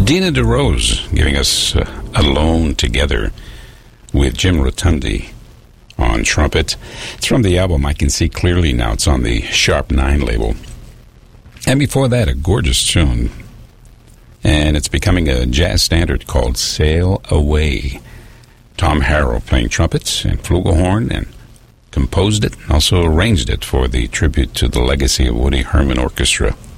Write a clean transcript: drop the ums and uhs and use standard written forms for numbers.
Dina DeRose giving us Alone Together with Jim Rotundi on trumpet. It's from the album I Can See Clearly Now. It's on the Sharp 9 label. And before that, a gorgeous tune. And it's becoming a jazz standard called Sail Away. Tom Harrell playing trumpets and flugelhorn, and composed it, also arranged it for the tribute to the legacy of Woody Herman Orchestra.